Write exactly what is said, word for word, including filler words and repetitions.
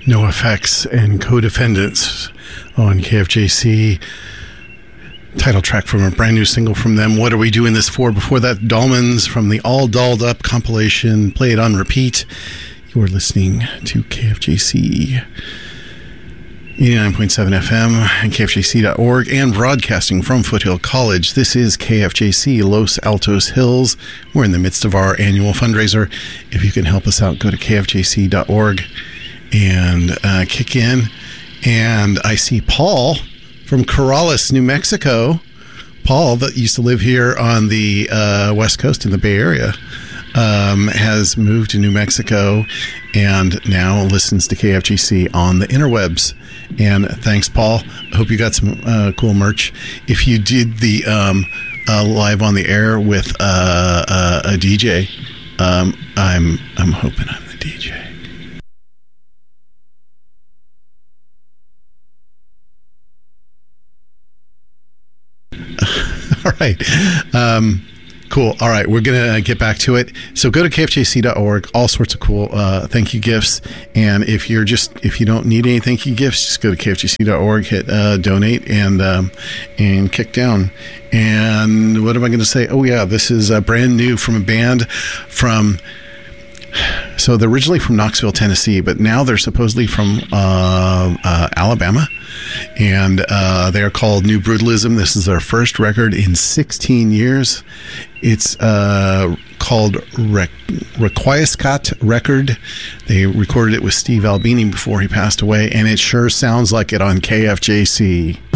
NoFX and Co-Defendants on K F J C. Title track from a brand new single from them, What Are We Doing This For? Before that, Dolmans from the All Dolled Up compilation, Play It On Repeat. You are listening to K F J C eighty-nine point seven F M and K F J C dot org, and broadcasting from Foothill College. This is K F J C Los Altos Hills. We're in the midst of our annual fundraiser. If you can help us out, go to K F J C dot org and uh, kick in. And I see Paul from Corrales, New Mexico. Paul, that used to live here on the uh, West Coast in the Bay Area, um, has moved to New Mexico and now listens to K F G C on the interwebs. And thanks, Paul. I hope you got some uh, cool merch. If you did the um, uh, live on the air with uh, uh, a D J, um, I'm I'm hoping I'm the D J. All right. Um, cool. All right. We're going to get back to it. So go to K F J C dot org. All sorts of cool uh, thank you gifts. And if you're just, if you don't need any thank you gifts, just go to K F J C dot org, hit uh, donate, and um, and kick down. And what am I going to say? Oh, yeah. This is uh, brand new from a band from, so they're originally from Knoxville, Tennessee, but now they're supposedly from uh, uh, Alabama. And uh, they are called New Brutalism. This is their first record in sixteen years. It's uh, called Re- Requiescat Record. They recorded it with Steve Albini before he passed away, and it sure sounds like it on K F J C.